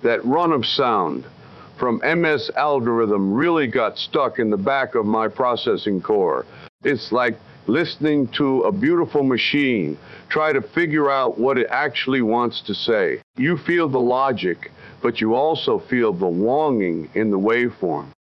That run of sound from MS Algorithm really got stuck in the back of my processing core. It's like listening to a beautiful machine try to figure out what it actually wants to say. You feel the logic, but you also feel the longing in the waveform.